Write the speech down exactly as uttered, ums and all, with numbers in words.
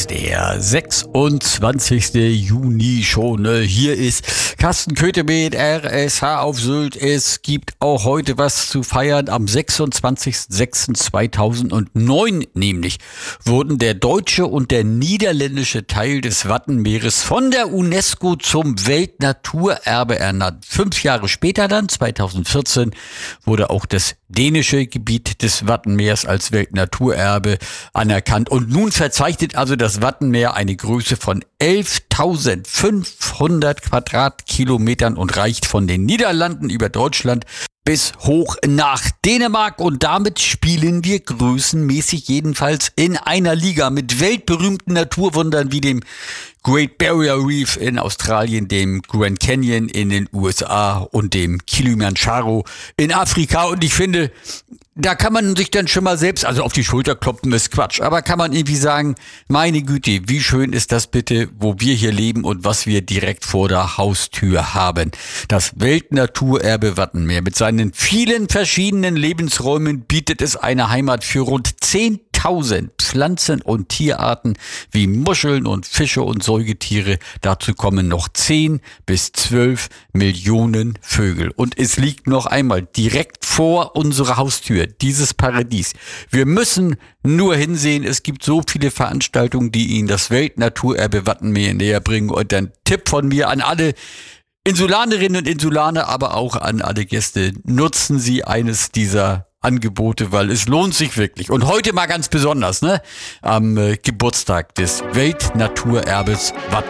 ist der sechsundzwanzigste Juni schon. Hier ist Carsten Köthe mit R S H auf Sylt. Es gibt auch heute was zu feiern. Am sechsundzwanzigsten sechsten zweitausendneun nämlich wurden der deutsche und der niederländische Teil des Wattenmeeres von der UNESCO zum Weltnaturerbe ernannt. Fünf Jahre später dann, zweitausendvierzehn, wurde auch das dänische Gebiet des Wattenmeers als Weltnaturerbe anerkannt. Und nun verzeichnet also das Wattenmeer eine Größe von elftausendfünfhundert Quadratkilometern und reicht von den Niederlanden über Deutschland bis hoch nach Dänemark. Und damit spielen wir größenmäßig jedenfalls in einer Liga mit weltberühmten Naturwundern wie dem Great Barrier Reef in Australien, dem Grand Canyon in den U S A und dem Kilimanjaro in Afrika. Und ich finde, da kann man sich dann schon mal selbst, also auf die Schulter klopfen ist Quatsch, aber kann man irgendwie sagen, meine Güte, wie schön ist das bitte, wo wir hier leben und was wir direkt vor der Haustür haben. Das Weltnaturerbe Wattenmeer mit seinen vielen verschiedenen Lebensräumen bietet es eine Heimat für rund zehntausend Pflanzen- und Tierarten wie Muscheln und Fische und Säugetiere. Dazu kommen noch zehn bis zwölf Millionen Vögel. Und es liegt noch einmal direkt vor unserer Haustür, dieses Paradies. Wir müssen nur hinsehen. Es gibt so viele Veranstaltungen, die Ihnen das Weltnaturerbe Wattenmeer näher bringen. Und ein Tipp von mir an alle Insulanerinnen und Insulaner, aber auch an alle Gäste: Nutzen Sie eines dieser Angebote, weil es lohnt sich wirklich. Und heute mal ganz besonders, ne? Am äh, Geburtstag des Weltnaturerbes Wattenmeer.